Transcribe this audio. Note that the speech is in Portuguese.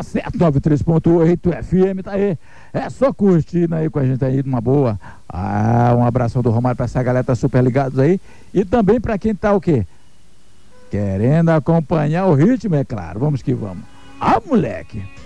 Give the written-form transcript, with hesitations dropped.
Tá certo, 93.8 FM, tá aí. É só curtindo aí com a gente aí, numa boa. Um abração do Romário pra essa galera, tá super ligados aí. E também pra quem tá o quê? Querendo acompanhar o ritmo, é claro. Vamos que vamos. Moleque!